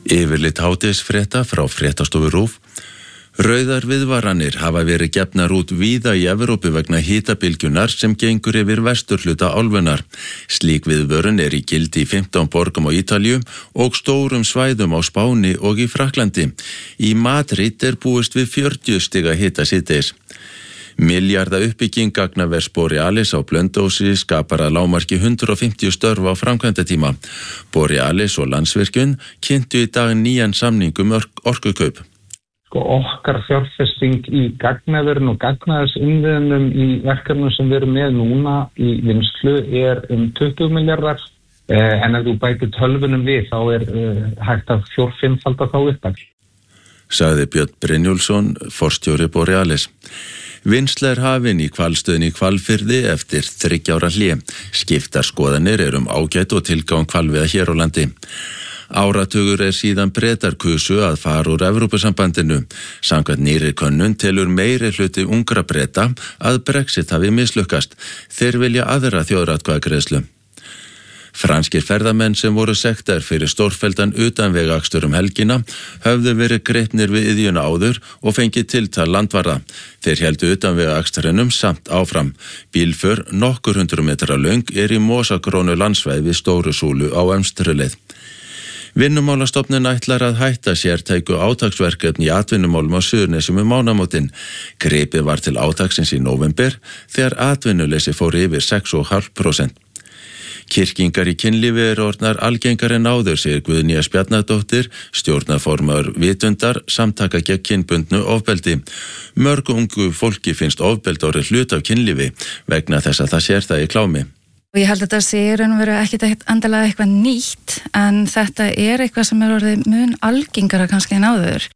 Yfirlit hádegisfrétta frá fréttastofu RÚV. Rauðar viðvaranir hafa verið gefnar út víða í Evrópu vegna hitabylgjunar sem gengur yfir vesturhluta álfunnar. Slík viðvörun í gildi í 15 borgum á Ítalíu og stórum svæðum á Spáni og í Frakklandi. Í Madrid búist við 40 stiga hita síðdegis. Milljarða uppbygging gagnavers Borealis á Blönduósi skapar að lágmarki 150 störf á framkvæmdatíma. Borealis og Landsvirkjun kynntu í dag nýjan samning orkukaup. Okkar fjárfesting í gagnaverin og gagnaðarsinnviðunum í verkefnum sem við erum með núna í vinnslu 20 milljarðar. En ef þú bætir tölvunum við þá hægt að 4-5-falda þá upp. Sagði Björn Brynjólfsson, forstjóri Borealis. Vinnsla hafin í hvalstöðinni í Hvalfirði eftir 3 ára hlé. Skiptar skoðanir ágætt og tilgang hvalveiða hér á landi. Áratugur síðan Bretar kusu að fara úr Evrópusambandinu. Samkvæmt nýrri könnun telur meiri hluti ungra Breta að Brexit hafi mislukkast. Þeir vilja aðra þjóðaratkvæðagreiðslu. Franskir ferðamenn sem voru sektaðir fyrir stórfelldan utanvegaakstur helgina höfðu verið gripnir við iðjuna áður og fengið tiltal landvarða. Þeir héldu utanvegaakstrinum samt áfram. Bílför nokkur 100 metra löng í mosagrónu landsvæði við Stóru Súlu á Emstruleið. Vinnumálastofnun ætlar að hætta sértæku átaksverkefni í atvinnumálum á Suðurnesjum mánaðamótin. Gripið var til átaksins í nóvember þegar atvinnuleysi fór yfir 6,5%. Kyrkingar í kynlífi orðnar algengar en áður, segir Guðnýja Spjarnadóttir, stjórnarformaður Vitundar, samtaka gegn kynbundnu ofbeldi. Mörgu ungu fólki finnst ofbeldi orðið hluti af kynlífi vegna þess að það sér það í klámi. Og ég held að þetta sé ekkert endilega eitthvað nýtt, en þetta eitthvað sem orðið mun algengara kannski en áður.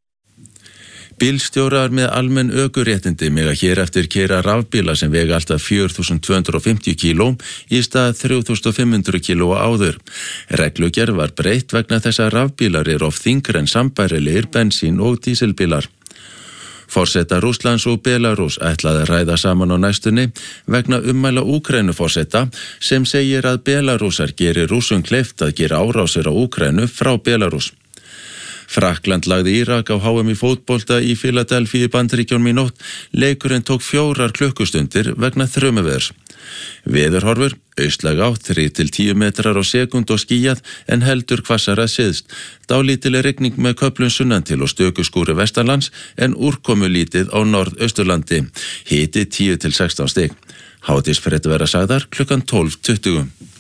Bílstjórar með almenn ökuréttindi mega hér eftir keyra rafbíla sem vega alltaf 4.250 kíló í stað 3.500 kíló áður. Reglugerð var breytt vegna þess að rafbílar oft þyngri en sambærilegir bensín- og dísilbílar. Forseta Rússlands og Belarús ætlaði að ræða saman á næstunni vegna ummæla Úkraínuforseta sem segir að Belarúsar geri Rússum kleift að gera árásir á Úkraínu frá Belarús. Frakkland lagði Írak á HM í fótbolta í Philadelphia í Bandaríkjunum í nótt. Leikurinn tók 4 klukkustundir vegna þrumuveðurs. Veðurhorfur, austlæg átt 3-10 metrar á sekúndu og skýjað en heldur hvassara syðst. Dálítil rigning með köflum sunnan til og stöku skúri vestanlands en úrkomulítið á norðausturlandi. Hiti 10-16 stig. Hádegisfréttir verða sagðar klukkan 12:20.